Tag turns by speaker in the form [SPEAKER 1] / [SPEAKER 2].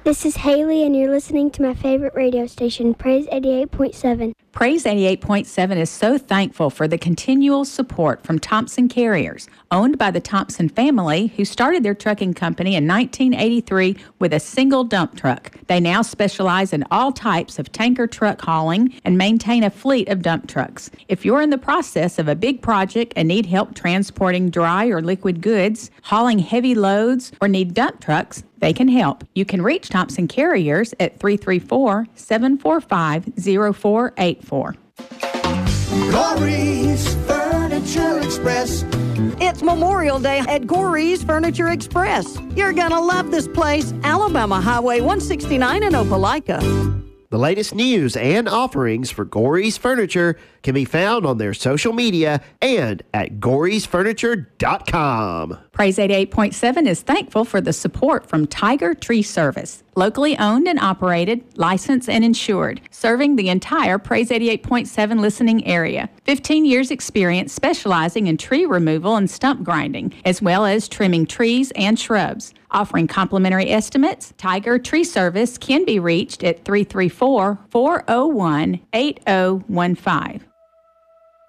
[SPEAKER 1] This is Haley, and you're listening to my favorite radio station, Praise 88.7.
[SPEAKER 2] Praise 88.7 is so thankful for the continual support from Thompson Carriers, owned by the Thompson family, who started their trucking company in 1983 with a single dump truck. They now specialize in all types of tanker truck hauling and maintain a fleet of dump trucks. If you're in the process of a big project and need help transporting dry or liquid goods, hauling heavy loads, or need dump trucks, they can help. You can reach Thompson Carriers at 334-745-0484.
[SPEAKER 3] Gory's Furniture Express.
[SPEAKER 4] It's Memorial Day at Gory's Furniture Express. You're going to love this place. Alabama Highway 169 in Opelika.
[SPEAKER 5] The latest news and offerings for Gory's Furniture can be found on their social media and at gorysfurniture.com.
[SPEAKER 2] Praise 88.7 is thankful for the support from Tiger Tree Service, locally owned and operated, licensed and insured, serving the entire Praise 88.7 listening area. 15 years experience specializing in tree removal and stump grinding, as well as trimming trees and shrubs. Offering complimentary estimates, Tiger Tree Service can be reached at 334-401-8015.